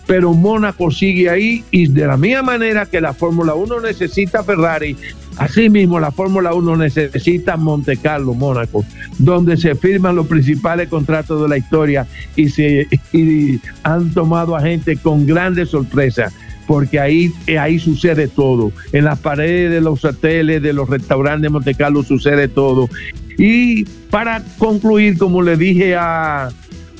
pero Mónaco sigue ahí, y de la misma manera que la Fórmula 1 necesita Ferrari, así mismo la Fórmula 1 necesita Monte Carlo, Mónaco, donde se firman los principales contratos de la historia y han tomado a gente con grandes sorpresas, porque ahí sucede todo. En las paredes de los hoteles, de los restaurantes de Monte Carlo sucede todo. Y para concluir, como le dije a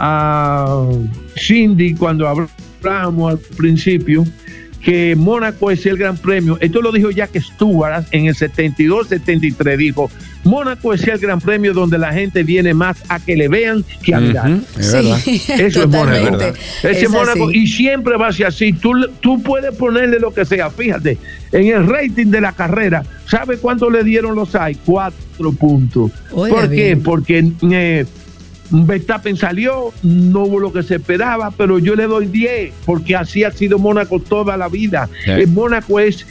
Cindy cuando hablábamos al principio, que Mónaco es el gran premio. Esto lo dijo Jack Stewart en el 72-73. Dijo, Mónaco es el gran premio donde la gente viene más a que le vean que a mirar. Es verdad. Eso es Mónaco. Ese es Mónaco, y siempre va a ser así. Tú puedes ponerle lo que sea. Fíjate, en el rating de la carrera, ¿sabe cuánto le dieron los AI? 4 puntos. ¿Por qué? Porque Verstappen salió, no hubo lo que se esperaba, pero yo le doy 10, porque así ha sido Mónaco toda la vida. Mónaco es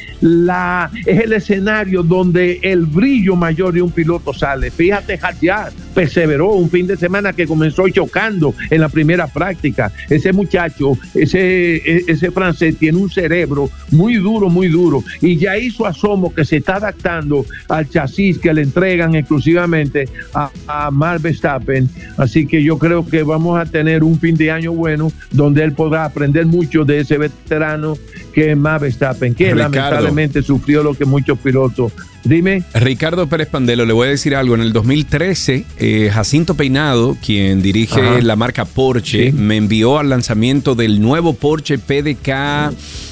el escenario donde el brillo mayor de un piloto sale. Fíjate, Hadjar perseveró un fin de semana que comenzó chocando en la primera práctica. Ese muchacho, ese francés tiene un cerebro muy duro, y ya hizo asomo que se está adaptando al chasis que le entregan exclusivamente a Max Verstappen. Así que yo creo que vamos a tener un fin de año bueno, donde él podrá aprender mucho de ese veterano que es Max Verstappen, que Ricardo, lamentablemente sufrió lo que muchos pilotos. Dime. Ricardo Pérez Pandelo, le voy a decir algo. En el 2013, Jacinto Peinado, quien dirige la marca Porsche, me envió al lanzamiento del nuevo Porsche PDK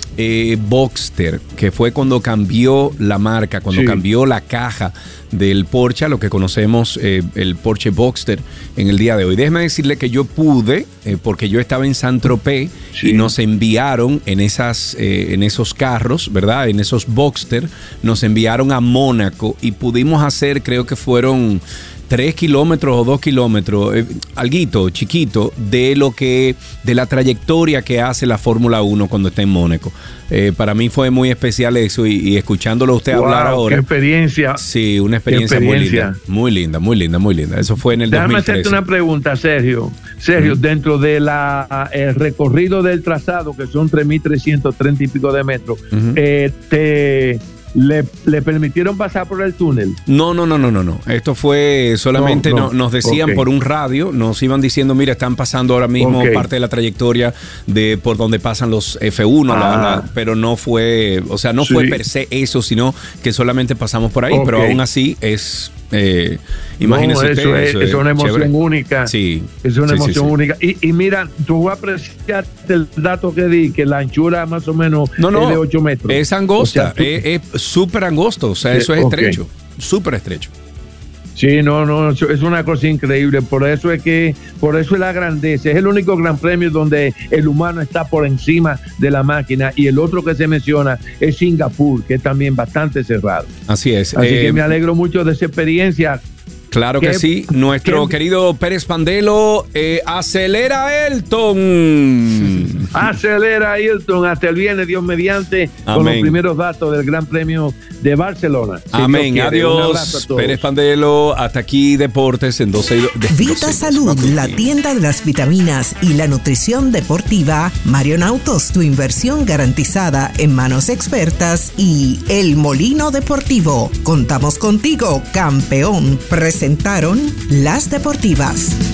Boxster, que fue cuando cambió la marca, cuando cambió la caja del Porsche a lo que conocemos el Porsche Boxster en el día de hoy. Déjeme decirle que yo pude, porque yo estaba en Saint-Tropez y nos enviaron en esos carros, ¿verdad? En esos Boxster, nos enviaron a Mónaco y pudimos hacer, creo que fueron 3 kilómetros o 2 kilómetros, alguito chiquito, de la trayectoria que hace la Fórmula 1 cuando está en Mónaco. Para mí fue muy especial eso, y escuchándolo a usted hablar ahora. ¡Qué experiencia! Sí, una experiencia muy linda. Eso fue en el 2013. Déjame hacerte una pregunta, Sergio. Dentro de el recorrido del trazado, que son 3.330 y pico de metros, ¿Le permitieron pasar por el túnel? No. Esto fue solamente, nos decían por un radio, nos iban diciendo, mira, están pasando ahora mismo parte de la trayectoria de por donde pasan los F1, pero no fue, fue per se eso, sino que solamente pasamos por ahí, pero aún así es... imagínese usted, eso es una emoción chévere. Única. Sí. Es una emoción única. Y mira, tú vas a apreciar el dato que di, que la anchura más o menos es de 8 metros. Es angosta, es súper angosto, eso es estrecho, súper estrecho. Sí, es una cosa increíble. Por eso es la grandeza. Es el único gran premio donde el humano está por encima de la máquina. Y el otro que se menciona es Singapur, que es también bastante cerrado. Así es. Así que me alegro mucho de esa experiencia. Claro que sí. Nuestro querido Pérez Pandelo, acelera Ayrton. Acelera Ayrton hasta el viernes, Dios mediante, con los primeros datos del Gran Premio de Barcelona. Amén. Adiós, Pérez Pandelo. Hasta aquí Deportes en 12. Vita Salud, la tienda de las vitaminas y la nutrición deportiva. Marion Autos, tu inversión garantizada en manos expertas. Y El Molino Deportivo. Contamos contigo, campeón. Presentaron Las Deportivas.